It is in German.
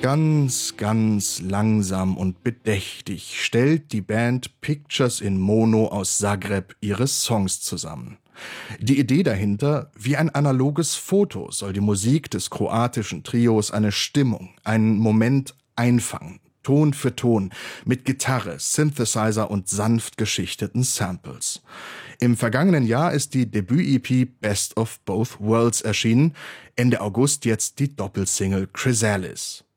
Ganz langsam und bedächtig stellt die Band Pictures in Mono aus Zagreb ihre Songs zusammen. Die Idee dahinter: wie ein analoges Foto soll die Musik des kroatischen Trios eine Stimmung, einen Moment einfangen, Ton für Ton, mit Gitarre, Synthesizer und sanft geschichteten Samples. Im vergangenen Jahr ist die Debüt-EP Best of Both Worlds erschienen, Ende August jetzt die Doppelsingle Chrysalis.